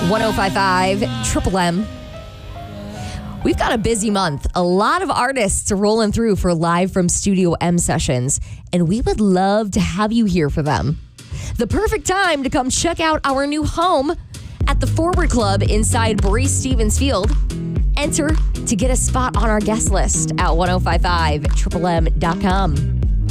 1055 Triple M. We've got a busy month. A lot of artists rolling through for Live from Studio M sessions, and we would love to have you here for them. The perfect time to come check out our new home at the Forward Club inside Breese Stevens Field. Enter to get a spot on our guest list at 1055triplem.com.